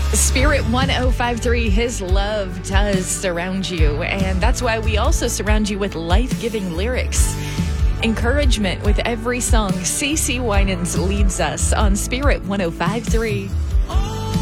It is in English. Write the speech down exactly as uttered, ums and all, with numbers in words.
Spirit one oh five point three, His love does surround you. And that's why we also surround you with life-giving lyrics. Encouragement with every song. CeCe Winans leads us on Spirit one oh five point three.